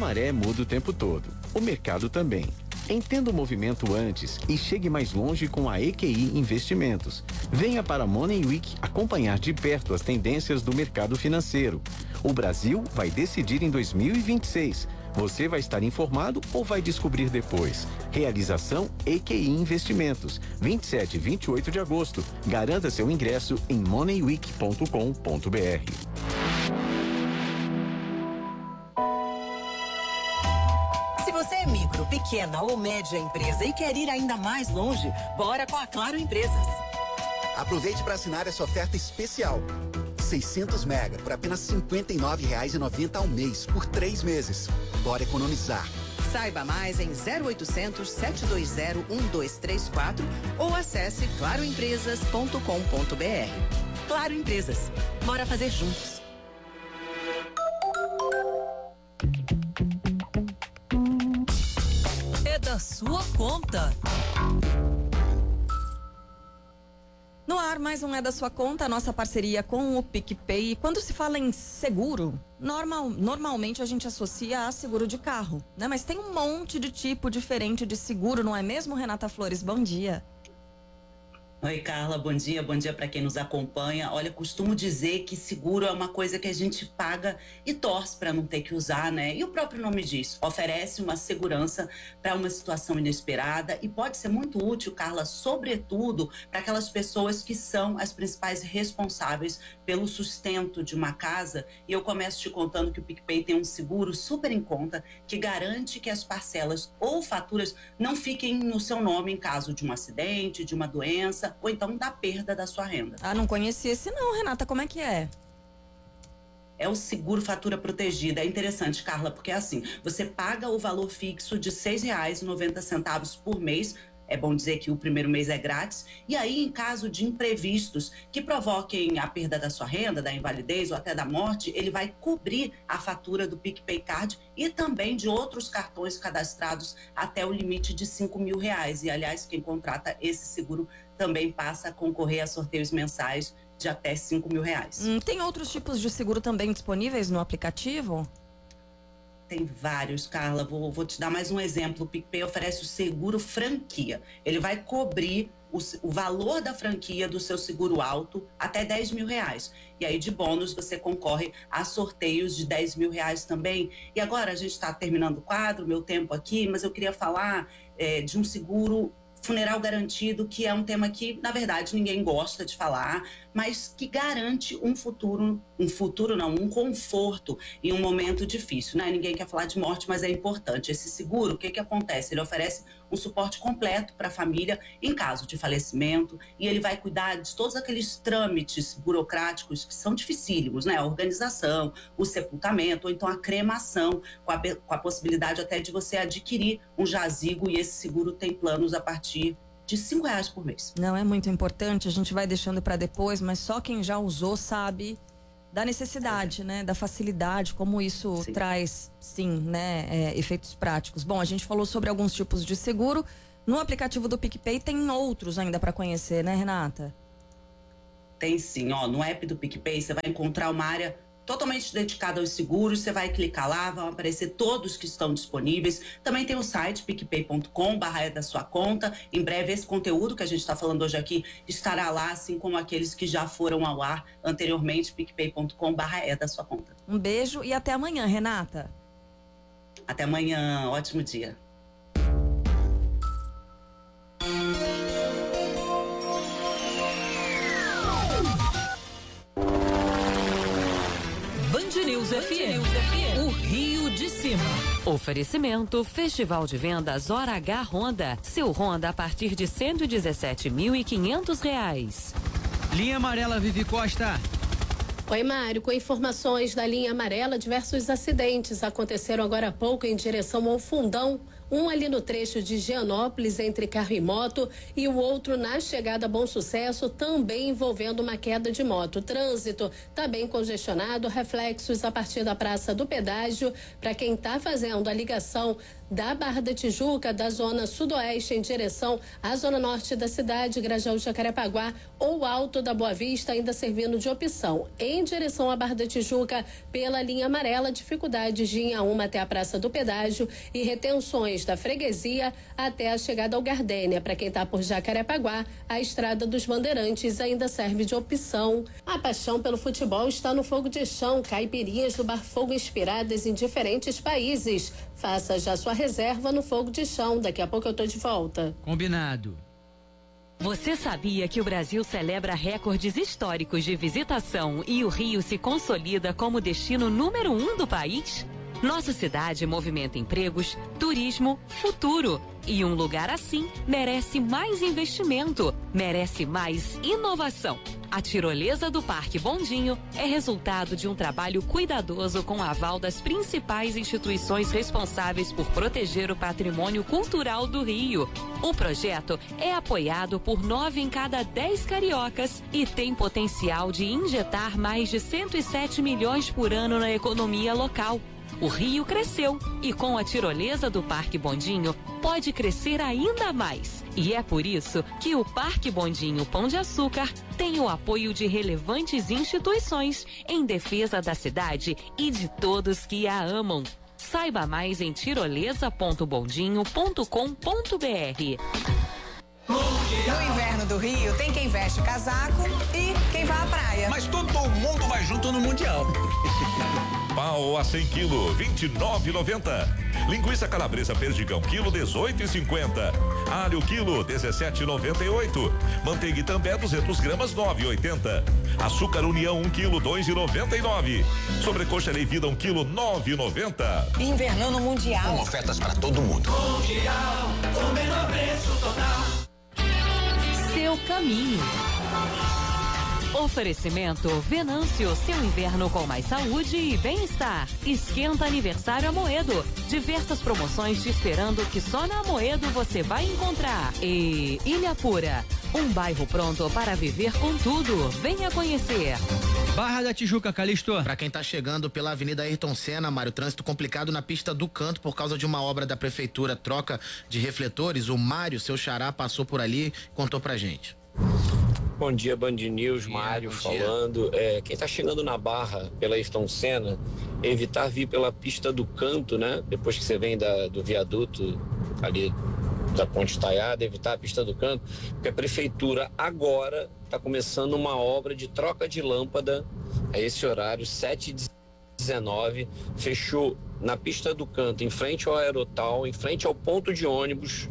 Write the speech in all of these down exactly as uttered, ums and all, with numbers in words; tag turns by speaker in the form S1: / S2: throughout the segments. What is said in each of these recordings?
S1: maré muda o tempo todo. O mercado também. Entenda o movimento antes e chegue mais longe com a E Q I Investimentos. Venha para a Money Week acompanhar de perto as tendências do mercado financeiro. O Brasil vai decidir em dois mil e vinte e seis. Você vai estar informado ou vai descobrir depois? Realização E Q I Investimentos. vinte e sete e vinte e oito de agosto. Garanta seu ingresso em money week ponto com ponto br.
S2: Se você é micro, pequena ou média empresa e quer ir ainda mais longe, bora com a Claro Empresas.
S3: Aproveite para assinar essa oferta especial. seiscentos mega por apenas cinquenta e nove reais e noventa ao mês por três meses. Bora economizar.
S2: Saiba mais em zero oitocentos, sete dois zero, um dois três quatro ou acesse claro empresas ponto com ponto br. Claro Empresas. Bora fazer juntos.
S4: É da sua conta. No ar, mais um É da Sua Conta, a nossa parceria com o PicPay. E quando se fala em seguro, normal, normalmente a gente associa a seguro de carro, né? Mas tem um monte de tipo diferente de seguro, não é mesmo, Renata Flores? Bom dia.
S5: Oi, Carla, bom dia, bom dia para quem nos acompanha. Olha, costumo dizer que seguro é uma coisa que a gente paga e torce para não ter que usar, né? E o próprio nome diz, oferece uma segurança para uma situação inesperada e pode ser muito útil, Carla, sobretudo para aquelas pessoas que são as principais responsáveis pelo sustento de uma casa. E eu começo te contando que o PicPay tem um seguro super em conta que garante que as parcelas ou faturas não fiquem no seu nome em caso de um acidente, de uma doença, ou então da perda da sua renda.
S4: Ah, não conhecia esse não, Renata, como é que é?
S5: É o seguro fatura protegida. É interessante, Carla, porque é assim, você paga o valor fixo de seis reais e noventa centavos por mês. É bom dizer que o primeiro mês é grátis. E aí, em caso de imprevistos que provoquem a perda da sua renda, da invalidez ou até da morte, ele vai cobrir a fatura do PicPay Card e também de outros cartões cadastrados até o limite de cinco mil reais. E, aliás, quem contrata esse seguro também passa a concorrer a sorteios mensais de até cinco mil reais.
S4: Hum, tem outros tipos de seguro também disponíveis no aplicativo?
S5: Tem vários, Carla. Vou, vou te dar mais um exemplo. O PicPay oferece o seguro franquia. Ele vai cobrir o, o valor da franquia do seu seguro alto até dez mil reais. E aí, de bônus, você concorre a sorteios de dez mil reais também. E agora, a gente está terminando o quadro, meu tempo aqui, mas eu queria falar é, de um seguro funeral garantido, que é um tema que, na verdade, ninguém gosta de falar, mas que garante um futuro, um futuro não, um conforto em um momento difícil, né? Ninguém quer falar de morte, mas é importante. Esse seguro, o que que acontece? Ele oferece um suporte completo para a família em caso de falecimento e ele vai cuidar de todos aqueles trâmites burocráticos que são dificílimos, né? A organização, o sepultamento, ou então a cremação, com a, com a possibilidade até de você adquirir um jazigo, e esse seguro tem planos a partir de cinco reais por mês.
S4: Não, é muito importante, a gente vai deixando para depois, mas só quem já usou sabe da necessidade, né, da facilidade, como isso sim. traz, sim, né, é, efeitos práticos. Bom, a gente falou sobre alguns tipos de seguro. No aplicativo do PicPay tem outros ainda para conhecer, né, Renata?
S5: Tem sim, ó, no app do PicPay você vai encontrar uma área totalmente dedicada aos seguros. Você vai clicar lá, vão aparecer todos que estão disponíveis. Também tem o site picpay ponto com barra é da sua conta. Em breve esse conteúdo que a gente está falando hoje aqui estará lá, assim como aqueles que já foram ao ar anteriormente, picpay ponto com barra é da sua conta.
S4: Um beijo e até amanhã, Renata.
S5: Até amanhã, ótimo dia.
S4: News F M, o Rio de Cima.
S6: Oferecimento Festival de Vendas Hora H Honda. Seu Honda a partir de cento e dezessete mil e quinhentos reais.
S7: Linha Amarela Vivi Costa.
S8: Oi, Mário, com informações da linha amarela, diversos acidentes aconteceram agora há pouco em direção ao Fundão. Um ali no trecho de Gianópolis, entre carro e moto, e o outro na chegada a Bom Sucesso, também envolvendo uma queda de moto. O trânsito está bem congestionado, reflexos a partir da Praça do Pedágio, para quem está fazendo a ligação da Barra da Tijuca, da zona sudoeste em direção à zona norte da cidade, Grajaú, Jacarepaguá ou Alto da Boa Vista, ainda servindo de opção. Em em direção à Barra da Tijuca pela linha amarela, dificuldades de Inhaúma até a Praça do Pedágio e retenções da Freguesia até a chegada ao Gardênia. Para quem está por Jacarepaguá, a Estrada dos Bandeirantes ainda serve de opção. A paixão pelo futebol está no Fogo de Chão, caipirinhas do Bar Fogo inspiradas em diferentes países. Faça já sua reserva no Fogo de Chão. Daqui a pouco eu tô de volta.
S7: Combinado.
S6: Você sabia que o Brasil celebra recordes históricos de visitação e o Rio se consolida como destino número um do país? Nossa cidade movimenta empregos, turismo, futuro. E um lugar assim merece mais investimento, merece mais inovação. A tirolesa do Parque Bondinho é resultado de um trabalho cuidadoso com aval das principais instituições responsáveis por proteger o patrimônio cultural do Rio. O projeto é apoiado por nove em cada dez cariocas e tem potencial de injetar mais de cento e sete milhões por ano na economia local. O Rio cresceu e com a tirolesa do Parque Bondinho pode crescer ainda mais. E é por isso que o Parque Bondinho Pão de Açúcar tem o apoio de relevantes instituições em defesa da cidade e de todos que a amam. Saiba mais em tirolesa ponto bondinho ponto com ponto br.
S9: No inverno do Rio tem quem veste casaco e quem vai à praia.
S10: Mas todo mundo vai junto no Mundial. Pau a cem quilos, vinte e nove reais e noventa centavos. Linguiça calabresa perdigão, quilo, dezoito reais e cinquenta centavos. Alho, quilo, dezessete reais e noventa e oito centavos. Manteiga Itambé, duzentas gramas, nove reais e oitenta centavos. Açúcar União, um quilo, dois reais e noventa e nove centavos. Sobrecoxa Leivida, um quilo, nove reais e noventa centavos.
S9: Invernão no Mundial.
S10: Com ofertas para todo mundo.
S11: Mundial, o menor preço total.
S6: Seu caminho. Oferecimento Venâncio, seu inverno com mais saúde e bem-estar. Esquenta aniversário Amoedo. Diversas promoções te esperando que só na Amoedo você vai encontrar. E Ilha Pura, um bairro pronto para viver com tudo. Venha conhecer.
S7: Barra da Tijuca, Calixto.
S12: Pra quem tá chegando pela Avenida Ayrton Senna, Mário, trânsito complicado na pista do Canto por causa de uma obra da prefeitura, troca de refletores. O Mário, seu xará, passou por ali e contou pra gente.
S13: Bom dia, Band News, Mário falando. É, quem está chegando na Barra pela Ayrton Senna, evitar vir pela pista do Canto, né? Depois que você vem da, do viaduto ali da Ponte Estaiada, evitar a pista do Canto, porque a prefeitura agora está começando uma obra de troca de lâmpada a esse horário, sete e dezenove, fechou na pista do Canto, em frente ao Aerotal, em frente ao ponto de ônibus,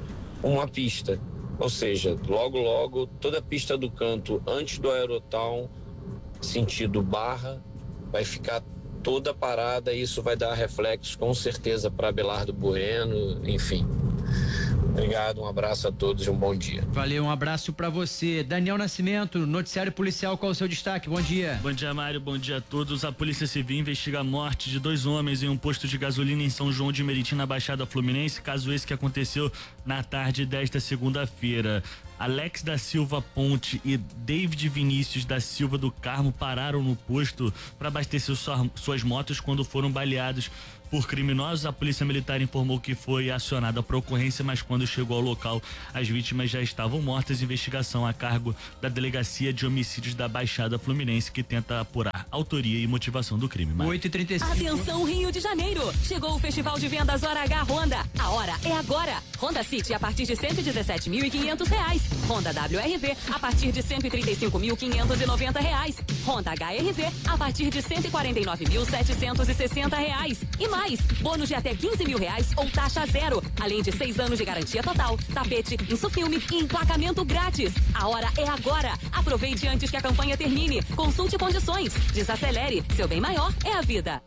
S13: uma pista. Ou seja, logo, logo, toda a pista do Canto antes do Aerotown, sentido Barra, vai ficar toda parada e isso vai dar reflexos com certeza para Abelardo Bueno, enfim. Obrigado, um abraço a todos e um bom dia.
S7: Valeu, um abraço pra você. Daniel Nascimento, noticiário policial, qual o seu destaque? Bom dia.
S14: Bom dia, Mário, bom dia a todos. A Polícia Civil investiga a morte de dois homens em um posto de gasolina em São João de Meriti, na Baixada Fluminense, caso esse que aconteceu na tarde desta segunda-feira. Alex da Silva Ponte e David Vinícius da Silva do Carmo pararam no posto para abastecer sua, suas motos quando foram baleados por criminosos. A Polícia Militar informou que foi acionada para ocorrência, mas quando chegou ao local, as vítimas já estavam mortas. Investigação a cargo da Delegacia de Homicídios da Baixada Fluminense, que tenta apurar autoria e motivação do crime.
S7: oito e trinta e cinco.
S6: Atenção, Rio de Janeiro! Chegou o Festival de Vendas Hora H Honda. A hora é agora. Honda City a partir de cento e dezessete mil e quinhentos reais. Honda W R V a partir de cento e trinta e cinco mil quinhentos e noventa reais. Honda H R V a partir de cento e quarenta e nove mil setecentos e sessenta reais. E mais, bônus de até quinze mil reais ou taxa zero. Além de seis anos de garantia total, tapete, insufilme e emplacamento grátis. A hora é agora. Aproveite antes que a campanha termine. Consulte condições. Desacelere. Seu bem maior é a vida.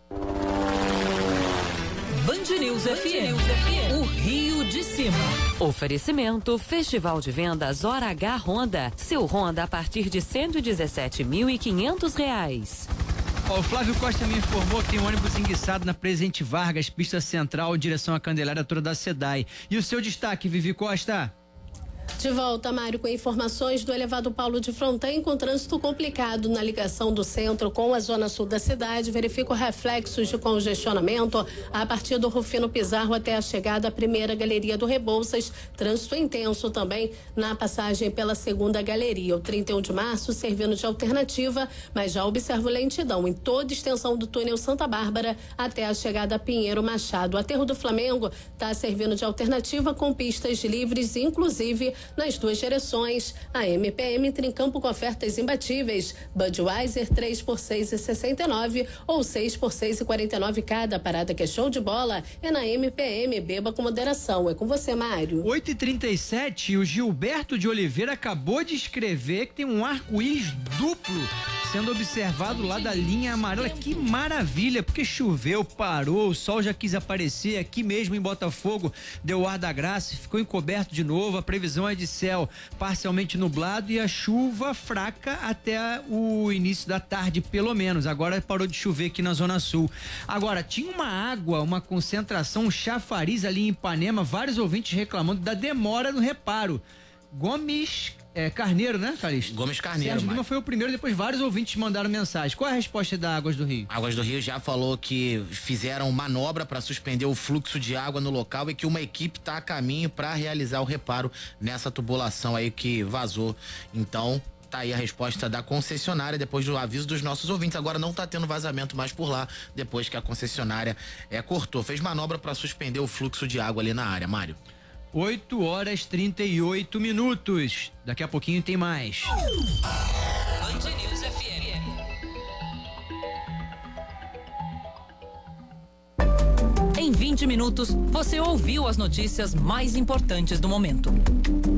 S15: Band News F M, o Rio de Cima.
S6: Oferecimento Festival de Vendas Hora H Honda. Seu Honda a partir de cento e dezessete mil e quinhentos reais.
S7: Ó, o Flávio Costa me informou que tem um ônibus enguiçado na Presidente Vargas, pista central, em direção à Candelária, toda da SEDAI. E o seu destaque, Vivi Costa?
S8: De volta, Mário, com informações do elevado Paulo de Fronten, com trânsito complicado na ligação do centro com a zona sul da cidade. Verifica reflexos de congestionamento a partir do Rufino Pizarro até a chegada à primeira galeria do Rebouças. Trânsito intenso também na passagem pela segunda galeria. O trinta e um de março servindo de alternativa, mas já observo lentidão em toda a extensão do túnel Santa Bárbara até a chegada a Pinheiro Machado. O Aterro do Flamengo está servindo de alternativa com pistas livres, inclusive nas duas direções. A M P M entra em campo com ofertas imbatíveis. Budweiser três por seis e sessenta e nove ou seis por seis e quarenta e nove cada. Parada que é show de bola é na M P M. Beba com moderação. É com você, Mário.
S7: oito e trinta e sete, o Gilberto de Oliveira acabou de escrever que tem um arco-íris duplo sendo observado lá da linha amarela. Que maravilha, porque choveu, parou, o sol já quis aparecer aqui mesmo em Botafogo, deu ar da graça, ficou encoberto de novo. A previsão é de céu parcialmente nublado e a chuva fraca até o início da tarde, pelo menos. Agora parou de chover aqui na Zona Sul. Agora, tinha uma água, uma concentração, um chafariz ali em Ipanema, vários ouvintes reclamando da demora no reparo. Gomes é, Carneiro, né, Calixto?
S12: Gomes Carneiro.
S7: Sérgio Lima foi o primeiro, depois vários ouvintes mandaram mensagem. Qual é a resposta da Águas do Rio?
S12: Águas do Rio já falou que fizeram manobra para suspender o fluxo de água no local e que uma equipe está a caminho para realizar o reparo nessa tubulação aí que vazou. Então, tá aí a resposta da concessionária depois do aviso dos nossos ouvintes. Agora não tá tendo vazamento mais por lá, depois que a concessionária é, cortou. Fez manobra para suspender o fluxo de água ali na área, Mário.
S7: oito horas e trinta e oito minutos. Daqui a pouquinho tem mais.
S15: Band News F M. Em vinte minutos, você ouviu as notícias mais importantes do momento.